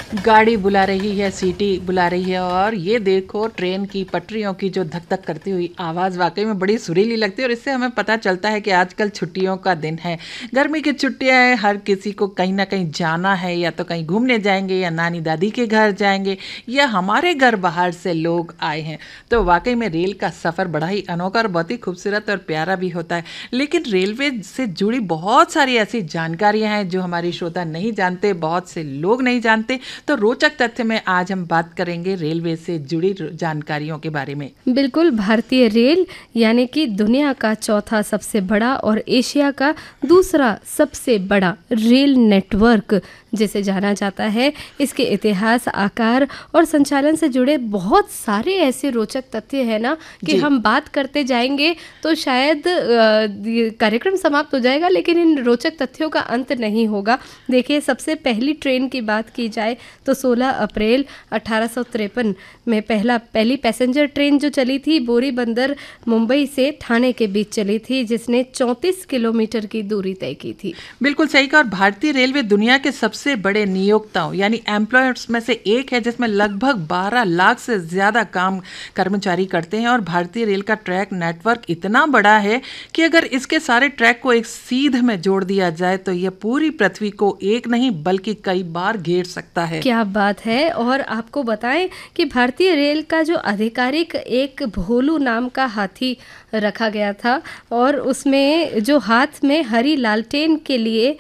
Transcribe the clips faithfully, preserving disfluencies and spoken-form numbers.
गाड़ी बुला रही है, सीटी बुला रही है और ये देखो ट्रेन की पटरियों की जो धक धक करती हुई आवाज़ वाकई में बड़ी सुरीली लगती है। और इससे हमें पता चलता है कि आजकल छुट्टियों का दिन है, गर्मी की छुट्टियां हैं, हर किसी को कहीं ना कहीं जाना है, या तो कहीं घूमने जाएंगे या नानी दादी के घर जाएंगे या हमारे घर बाहर से लोग आए हैं। तो वाकई में रेल का सफ़र बड़ा ही अनोखा और बहुत ही खूबसूरत और प्यारा भी होता है। लेकिन रेलवे से जुड़ी बहुत सारी ऐसी जानकारियाँ हैं जो हमारी श्रोता नहीं जानते, बहुत से लोग नहीं जानते। तो रोचक तथ्य में आज हम बात करेंगे रेलवे से जुड़ी जानकारियों के बारे में। बिल्कुल, भारतीय रेल यानी कि दुनिया का चौथा सबसे बड़ा और एशिया का दूसरा सबसे बड़ा रेल नेटवर्क जिसे जाना जाता है, इसके इतिहास, आकार और संचालन से जुड़े बहुत सारे ऐसे रोचक तथ्य हैं ना कि हम बात करते जाएंगे तो शायद कार्यक्रम समाप्त हो जाएगा, लेकिन इन रोचक तथ्यों का अंत नहीं होगा। देखिए, सबसे पहली ट्रेन की बात की जाए तो सोलह अप्रैल अठारह सौ तिरपन में पहला पहली पैसेंजर ट्रेन जो चली थी बोरी बंदर मुंबई से ठाणे के बीच चली थी, जिसने चौंतीस किलोमीटर की दूरी तय की थी। बिल्कुल सही कहा। और भारतीय रेलवे दुनिया के सबसे बड़े नियोक्ताओं यानी एम्प्लॉयर्स में से एक है, जिसमें लगभग बारह लाख से ज्यादा काम कर्मचारी करते हैं। और भारतीय रेल का ट्रैक नेटवर्क इतना बड़ा है कि अगर इसके सारे ट्रैक को एक सीध में जोड़ दिया जाए तो यह पूरी पृथ्वी को एक नहीं बल्कि कई बार घेर सकता है। क्या बात है। और आपको बताएं कि भारतीय रेल का जो आधिकारिक एक भोलू नाम का हाथी रखा गया था, और उसमें जो हाथ में हरी लालटेन के लिए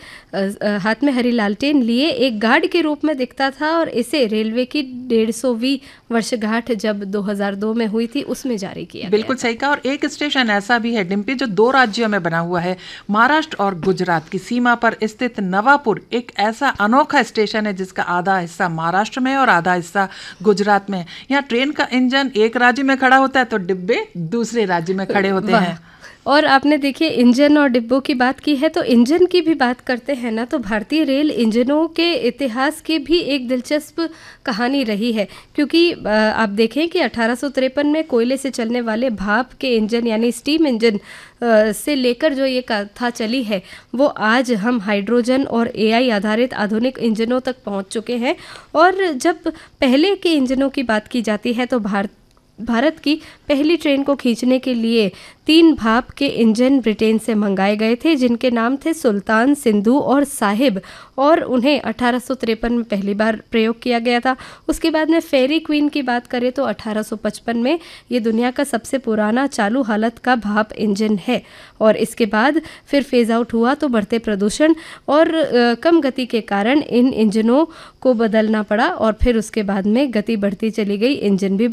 हाथ में हरी लालटेन लिए एक गार्ड के रूप में दिखता था, और इसे रेलवे की डेढ़ सौवीं वर्षगांठ जब दो हज़ार दो में हुई थी उसमें जारी किया। बिल्कुल सही कहा। और एक स्टेशन ऐसा भी है डिम्पी जो दो राज्यों में बना हुआ है, महाराष्ट्र और गुजरात की सीमा पर स्थित नवापुर एक ऐसा अनोखा स्टेशन है जिसका आधा हिस्सा महाराष्ट्र में और आधा हिस्सा गुजरात में। यहाँ ट्रेन का इंजन एक राज्य में खड़ा होता है तो डिब्बे दूसरे राज्य में खड़े होते हैं। और आपने देखिए इंजन और डिब्बों की बात की है तो इंजन की भी बात करते हैं ना, तो भारतीय रेल इंजनों के इतिहास की भी एक दिलचस्प कहानी रही है। क्योंकि आप देखें कि अठारह सौ तिरपन में कोयले से चलने वाले भाप के इंजन यानी स्टीम इंजन से लेकर जो ये कथा चली है, वो आज हम हाइड्रोजन और एआई आधारित आधुनिक इंजनों तक पहुंच चुके हैं। और जब पहले के इंजनों की बात की जाती है तो भारत भारत की पहली ट्रेन को खींचने के लिए तीन भाप के इंजन ब्रिटेन से मंगाए गए थे, जिनके नाम थे सुल्तान, सिंधु और साहिब, और उन्हें अठारह सौ तिरपन में पहली बार प्रयोग किया गया था। उसके बाद में फेरी क्वीन की बात करें तो अठारह सौ पचपन में ये दुनिया का सबसे पुराना चालू हालत का भाप इंजन है। और इसके बाद फिर फेज आउट हुआ तो बढ़ते प्रदूषण और आ, कम गति के कारण इन इंजनों को बदलना पड़ा, और फिर उसके बाद में गति बढ़ती चली गई, इंजन भी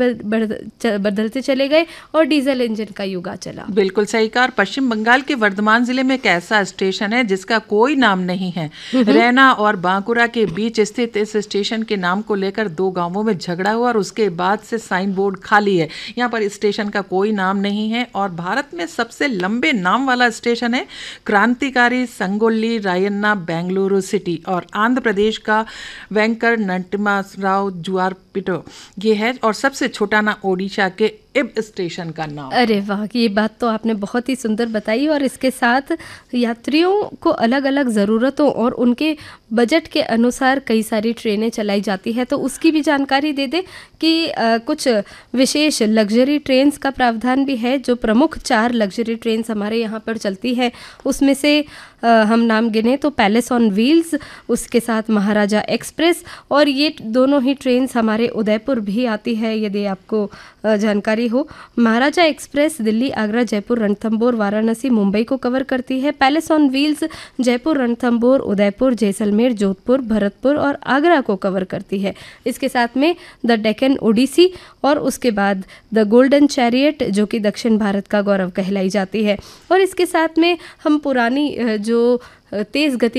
बदलते चले गए और डीजल इंजन का युग आ चला। बिल्कुल सही कहा। पश्चिम बंगाल के वर्धमान जिले में एक ऐसा स्टेशन है जिसका कोई नाम नहीं है। रैना और बांकुरा के बीच स्थित इस स्टेशन के नाम को लेकर दो गांवों में झगड़ा हुआ और उसके बाद से साइन बोर्ड खाली है। यहाँ पर स्टेशन का कोई नाम नहीं है। और भारत में सबसे लंबे नाम वाला स्टेशन है क्रांतिकारी संगोल्ली रायन्ना बेंगलुरु सिटी, और आंध्र प्रदेश का वेंकट नरसिम्हा जुआरपिटो ये है, और सबसे छोटा ना ओडिशा के इब स्टेशन का नाम। अरे वाह, ये बात तो आपने बहुत ही सुंदर बताई। और इसके साथ यात्रियों को अलग अलग ज़रूरतों और उनके बजट के अनुसार कई सारी ट्रेनें चलाई जाती है, तो उसकी भी जानकारी दे दे कि आ, कुछ विशेष लग्जरी ट्रेन्स का प्रावधान भी है। जो प्रमुख चार लग्जरी ट्रेन्स हमारे यहाँ पर चलती है उसमें से आ, हम नाम गिने तो पैलेस ऑन व्हील्स, उसके साथ महाराजा एक्सप्रेस, और ये दोनों ही ट्रेन्स हमारे उदयपुर भी आती है यदि आपको जानकारी हो। महाराजा एक्सप्रेस दिल्ली, आगरा, जयपुर, रणथंबोर, वाराणसी, मुंबई को कवर करती है। Palace on wheels Jaipur, Ranthambore, Udaipur, Jaisalmer, Jodhpur, Bharatpur और आगरा को कवर करती है। इसके साथ में द डेक्कन ओडिसी और उसके बाद द गोल्डन चैरियट जो कि दक्षिण भारत का गौरव कहलाई जाती है। और इसके साथ में हम पुरानी जो तेज़ गति